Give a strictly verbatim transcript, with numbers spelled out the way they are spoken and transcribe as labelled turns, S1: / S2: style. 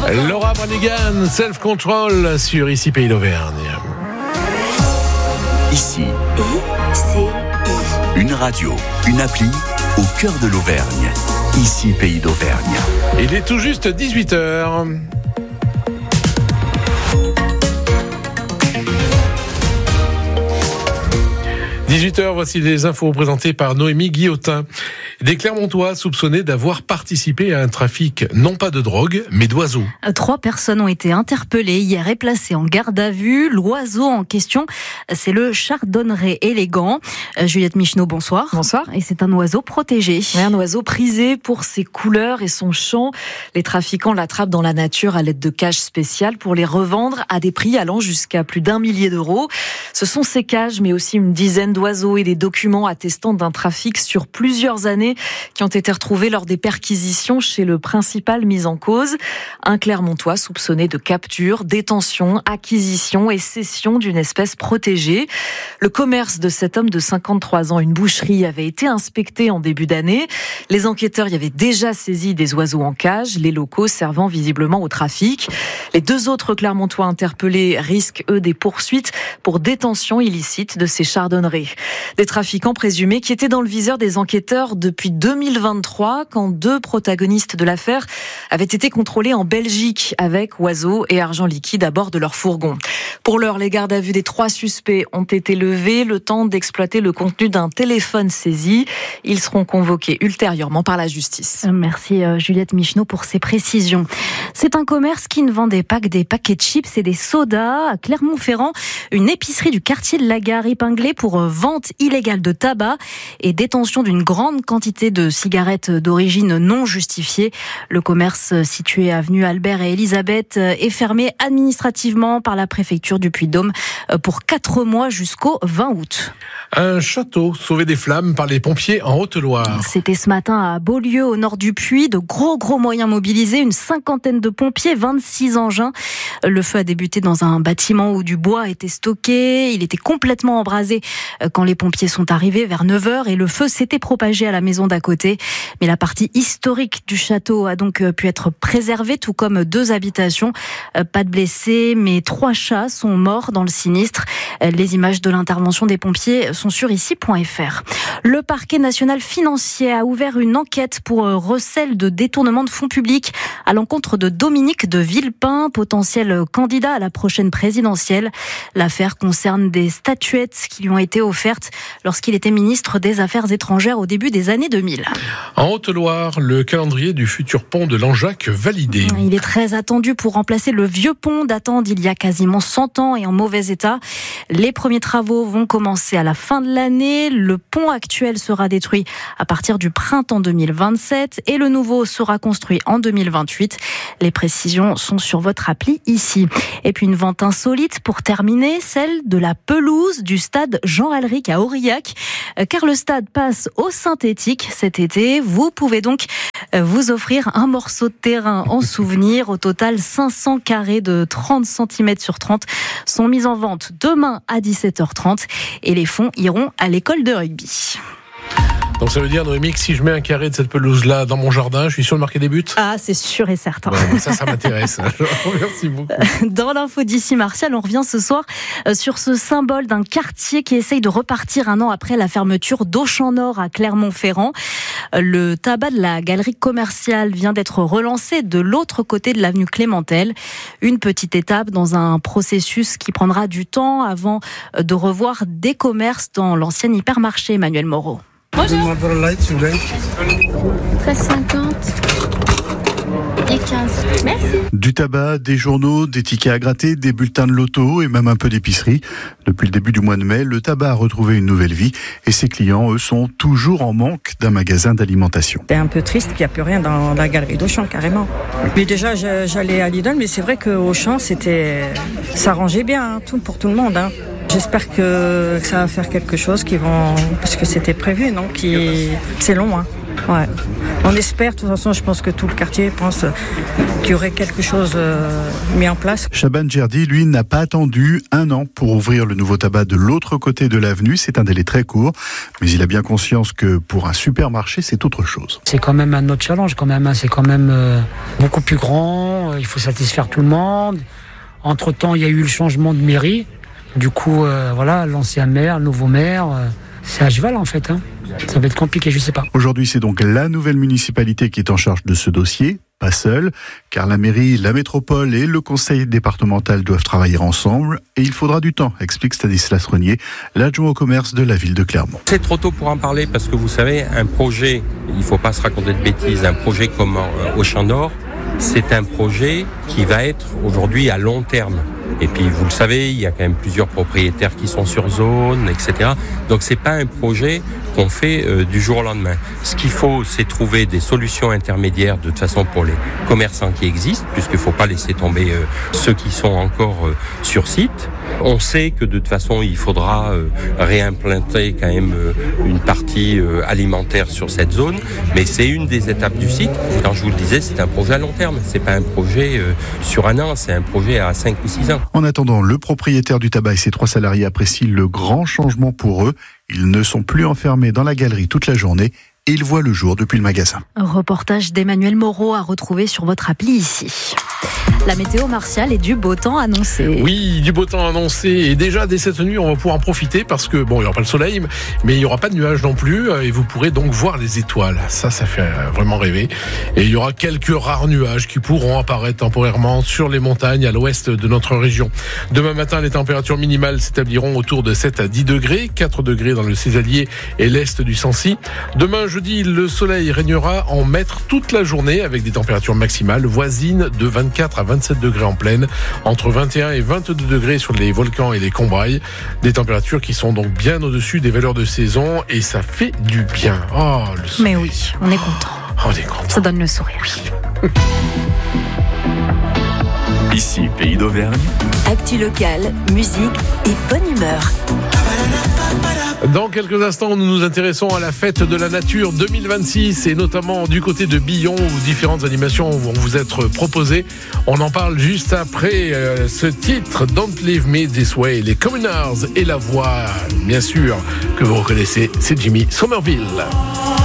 S1: Laura Branigan, Self Control sur Ici Pays d'Auvergne.
S2: Ici,
S3: I C I.
S2: une radio, une appli au cœur de l'Auvergne. Ici Pays d'Auvergne.
S1: Il est tout juste dix-huit heures. dix-huit heures, voici les infos présentées par Noémie Guillotin. Des Clermontois soupçonnés d'avoir participé à un trafic, non pas de drogue, mais d'oiseaux.
S4: Trois personnes ont été interpellées hier et placées en garde à vue. L'oiseau en question, c'est le chardonneret élégant. Euh, Juliette Micheneau, bonsoir.
S5: Bonsoir.
S4: Et c'est un oiseau protégé.
S5: Oui, un oiseau prisé pour ses couleurs et son chant. Les trafiquants l'attrapent dans la nature à l'aide de cages spéciales pour les revendre à des prix allant jusqu'à plus d'un millier d'euros. Ce sont ces cages, mais aussi une dizaine d'oiseaux et des documents attestant d'un trafic sur plusieurs années qui ont été retrouvés lors des perquisitions chez le principal mis en cause. Un Clermontois soupçonné de capture, détention, acquisition et cession d'une espèce protégée. Le commerce de cet homme de cinquante-trois ans, une boucherie, avait été inspecté en début d'année. Les enquêteurs y avaient déjà saisi des oiseaux en cage, les locaux servant visiblement au trafic. Les deux autres Clermontois interpellés risquent, eux, des poursuites pour détention illicite de ces chardonnerets. Des trafiquants présumés qui étaient dans le viseur des enquêteurs depuis deux mille vingt-trois, quand deux protagonistes de l'affaire avaient été contrôlés en Belgique avec oiseaux et argent liquide à bord de leur fourgon. Pour l'heure, les gardes à vue des trois suspects ont été levés, le temps d'exploiter le contenu d'un téléphone saisi. Ils seront convoqués ultérieurement par la justice.
S4: Merci Juliette Micheneau pour ces précisions. C'est un commerce qui ne vendait pas que des paquets de chips et des sodas. À Clermont-Ferrand, une épicerie du quartier de la Gare épinglée pour vente illégale de tabac et détention d'une grande quantité de cigarettes d'origine non justifiée. Le commerce situé avenue Albert et Elisabeth est fermé administrativement par la préfecture du Puy-de-Dôme pour quatre mois jusqu'au vingt août.
S1: Un château sauvé des flammes par les pompiers en Haute-Loire.
S4: C'était ce matin à Beaulieu, au nord du Puy. De gros gros moyens mobilisés, une cinquantaine de pompiers, vingt-six engins. Le feu a débuté dans un bâtiment où du bois était stocké. Il était complètement embrasé quand les pompiers sont arrivés vers neuf heures et le feu s'était propagé à la maison d'à côté. Mais la partie historique du château a donc pu être préservée, tout comme deux habitations. Pas de blessés, mais trois chats sont morts dans le sinistre. Les images de l'intervention des pompiers sont sur ici point f r. Le parquet national financier a ouvert une enquête pour recel de détournement de fonds publics à l'encontre de Dominique de Villepin, potentiel candidat à la prochaine présidentielle. L'affaire concerne des statuettes qui lui ont été offertes lorsqu'il était ministre des Affaires étrangères au début des années deux mille.
S1: En Haute-Loire, le calendrier du futur pont de Langeac validé.
S4: Il est très attendu pour remplacer le vieux pont datant d'il y a quasiment cent ans et en mauvais état. Les premiers travaux vont commencer à la fin de l'année. Le pont actuel sera détruit à partir du printemps deux mille vingt-sept et le nouveau sera construit en deux mille vingt-huit. Les précisions sont sur votre appli ici. Et puis une vente insolite pour terminer, celle de la pelouse du stade Jean-Alric à Aurillac. Car le stade passe au synthétique cet été. Vous pouvez donc vous offrir un morceau de terrain en souvenir. Au total, cinq cents carrés de trente centimètres sur trente sont mis en vente demain à dix-sept heures trente et les fonds iront à l'école de rugby.
S1: Donc ça veut dire, Noémie, que si je mets un carré de cette pelouse-là dans mon jardin, je suis sûr de marquer des buts ?
S4: Ah, c'est sûr et certain.
S1: Ouais, ça, ça m'intéresse. Merci beaucoup.
S4: Dans l'info d'ici, Martial, on revient ce soir sur ce symbole d'un quartier qui essaye de repartir un an après la fermeture d'Auchan Nord à Clermont-Ferrand. Le tabac de la galerie commerciale vient d'être relancé de l'autre côté de l'avenue Clémentel. Une petite étape dans un processus qui prendra du temps avant de revoir des commerces dans l'ancien hypermarché. Emmanuel Moreau.
S6: Bonjour. treize cinquante et quinze. Merci.
S7: Du tabac, des journaux, des tickets à gratter, des bulletins de loto et même un peu d'épicerie. Depuis le début du mois de mai, le tabac a retrouvé une nouvelle vie et ses clients, eux, sont toujours en manque d'un magasin d'alimentation.
S8: C'est un peu triste qu'il n'y a plus rien dans la galerie d'Auchan, carrément. Mais déjà, j'allais à Lidl, mais c'est vrai qu'Auchan, c'était, ça rangeait bien, hein, tout, pour tout le monde, hein. J'espère que ça va faire quelque chose, qu'ils vont, parce que c'était prévu, non, qui, c'est long, hein. Ouais. On espère, de toute façon, je pense que tout le quartier pense qu'il y aurait quelque chose euh, mis en place.
S7: Chaban Djerdi, lui, n'a pas attendu un an pour ouvrir le nouveau tabac de l'autre côté de l'avenue. C'est un délai très court, mais il a bien conscience que pour un supermarché, c'est autre chose.
S9: C'est quand même un autre challenge, quand même. Hein. C'est quand même euh, beaucoup plus grand. Il faut satisfaire tout le monde. Entre-temps, il y a eu le changement de mairie. Du coup, euh, voilà, l'ancien maire, le nouveau maire, euh, c'est à cheval en fait. Hein. Ça va être compliqué, je sais pas.
S7: Aujourd'hui, c'est donc la nouvelle municipalité qui est en charge de ce dossier. Pas seule, car la mairie, la métropole et le conseil départemental doivent travailler ensemble et il faudra du temps, explique Stanislas Renier, l'adjoint au commerce de la ville de Clermont.
S10: C'est trop tôt pour en parler parce que vous savez, un projet, il ne faut pas se raconter de bêtises, un projet comme au Champ d'Or, c'est un projet qui va être aujourd'hui à long terme. Et puis, vous le savez, il y a quand même plusieurs propriétaires qui sont sur zone, et cetera. Donc, c'est pas un projet qu'on fait euh, du jour au lendemain. Ce qu'il faut, c'est trouver des solutions intermédiaires, de toute façon, pour les commerçants qui existent, puisqu'il faut pas laisser tomber euh, ceux qui sont encore euh, sur site. On sait que, de toute façon, il faudra euh, réimplanter quand même euh, une partie euh, alimentaire sur cette zone, mais c'est une des étapes du site. Quand je vous le disais, c'est un projet à long terme. C'est pas un projet euh, sur un an, c'est un projet à cinq ou six ans.
S7: En attendant, le propriétaire du tabac et ses trois salariés apprécient le grand changement pour eux. Ils ne sont plus enfermés dans la galerie toute la journée et ils voient le jour depuis le magasin.
S4: Reportage d'Emmanuel Moreau à retrouver sur votre appli ici. La météo martiale et du beau temps annoncé.
S1: Oui, du beau temps annoncé. Et déjà, dès cette nuit, on va pouvoir en profiter parce que, bon, il n'y aura pas le soleil, mais il n'y aura pas de nuages non plus. Et vous pourrez donc voir les étoiles. Ça, ça fait vraiment rêver. Et il y aura quelques rares nuages qui pourront apparaître temporairement sur les montagnes à l'ouest de notre région. Demain matin, les températures minimales s'établiront autour de sept à dix degrés. quatre degrés dans le Césalier et l'est du Sancy. Demain, jeudi, le soleil régnera en maître toute la journée avec des températures maximales voisines de vingt-quatre à vingt-sept degrés en plaine, entre vingt et un et vingt-deux degrés sur les volcans et les Combrailles. Des températures qui sont donc bien au-dessus des valeurs de saison et ça fait du bien. Oh, le soleil.
S4: Mais oui, on est content.
S1: Oh, on est content.
S4: Ça donne le sourire.
S2: Ici, Pays d'Auvergne.
S3: Actu locale, musique et bonne humeur.
S1: Dans quelques instants, nous nous intéressons à la fête de la nature deux mille vingt-six et notamment du côté de Billon où différentes animations vont vous être proposées. On en parle juste après euh, ce titre Don't Leave Me This Way, les Communards et la voix, bien sûr, que vous reconnaissez, c'est Jimmy Somerville.